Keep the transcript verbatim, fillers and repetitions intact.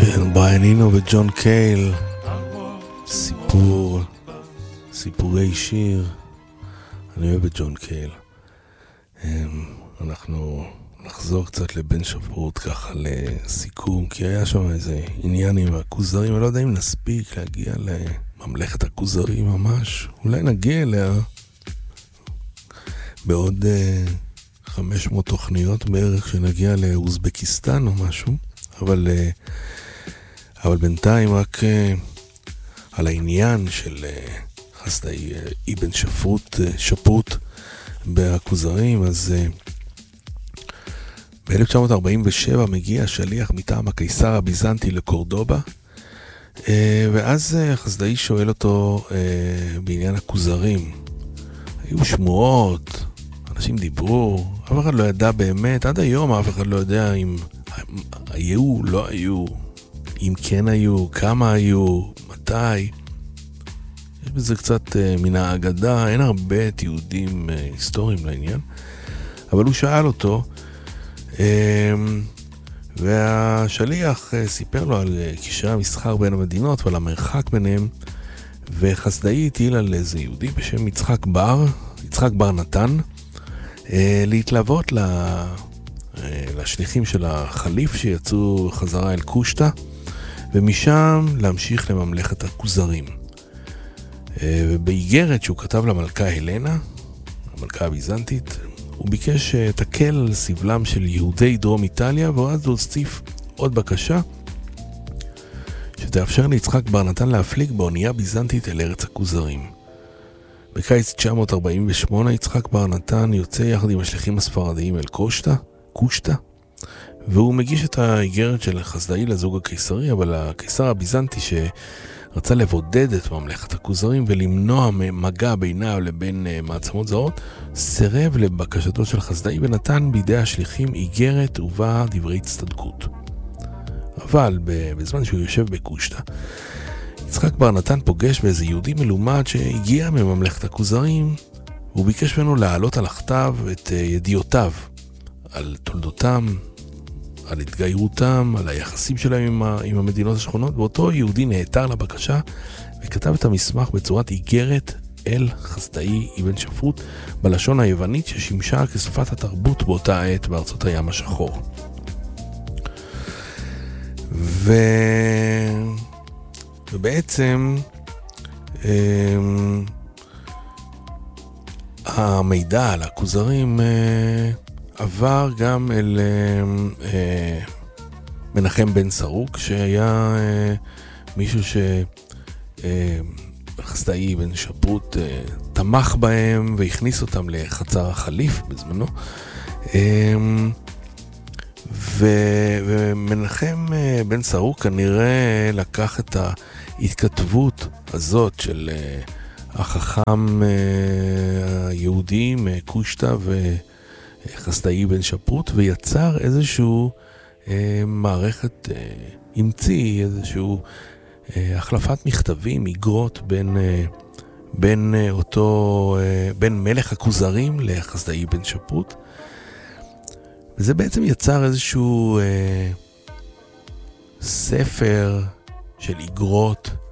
כן, בריאן אינו וג'ון קייל, סיפור, סיפורי שיר. אני אוהב את ג'ון קייל. אנחנו נחזור קצת לבן שפרוט ככה לסיכום, כי היה שם איזה עניין עם הכוזרים. אני לא יודע אם נספיק להגיע לממלכת הכוזרים ממש, אולי נגיע אליה בעוד חמש מאות תוכניות בערך, שנגיע לאוזבקיסטן או משהו. אבל אבל בינתיים רק על העניין של חסדאי אבן שפרוט שפרוט בכוזרים. אז ב-אלף תשע מאות ארבעים ושבע מגיע שליח מטעם הקיסר הביזנטי לקורדובה, ואז חסדאי שואל אותו בעניין הכוזרים. היו שמועות, אנשים דיברו, אף אחד לא ידע באמת, עד היום אף אחד לא יודע אם היו, לא היו, אם כן היו, כמה היו, מתי. יש בזה קצת uh, מן האגדה, אין הרבה תיעודים uh, היסטוריים לעניין, אבל הוא שאל אותו, uh, והשליח uh, סיפר לו על uh, קשרי המסחר בין המדינות ועל המרחק ביניהם, וחסדאי הטיל על איזה יהודי בשם יצחק בר, יצחק בר נתן, uh, להתלוות ל... לשליחים של החליף שיצאו חזרה אל קושטה, ומשם להמשיך לממלכת הכוזרים. ובאיגרת שהוא כתב למלכה הלנה, המלכה הביזנטית, הוא ביקש תקל על סבלם של יהודי דרום איטליה, ואז הוא הוסיף עוד בקשה שתאפשר ליצחק בר נתן להפליג באונייה ביזנטית אל ארץ הכוזרים. בקיץ תשע מאות ארבעים ושמונה יצחק בר נתן יוצא יחד עם השליחים הספרדיים אל קושטה, קושטה, והוא מגיש את האיגרת של חסדאי לזוג הקיסרי, אבל הקיסר הביזנטי שרצה לבודד את ממלכת הכוזרים ולמנוע מגע בינה לבין מעצמות זרות, סירב לבקשתו של חסדאי ונתן בידי השליחים איגרת ובה דברי צדקות. אבל בזמן שהוא יושב בקושטה, יצחק בר נתן פוגש באיזה יהודי מלומד שהגיע מממלכת הכוזרים, והוא ביקש ממנו להעלות על הכתב את ידיעותיו על תולדותם, על התגיירותם, על היחסים שלהם עם, ה, עם המדינות השכונות. ואותו יהודי נעתר לבקשה וכתב את המסמך בצורת איגרת אל חסדאי אבן שפרוט בלשון היוונית ששימשה כשפת התרבות באותה עת בארצות הים השחור. ו... ובעצם אמ... המידע על הכוזרים אה, עבר גם אל אה, אה, מנחם בן סרוק, שהיה אה, מישהו שחסדאי בן שפרוט אה, תמך בהם והכניס אותם לחצר החליף בזמנו. אה, ו, ומנחם אה, בן סרוק כנראה לקח את ההתכתבות הזאת של אה, החכם היהודי מקושטה וחסדאי בן שפרוט, ויצר איזשהו מערכת, המציא איזשהו החלפת מכתבים, איגרות בין, בין אותו, בין מלך הכוזרים לחסדאי בן שפרוט. וזה בעצם יצר איזשהו ספר של איגרות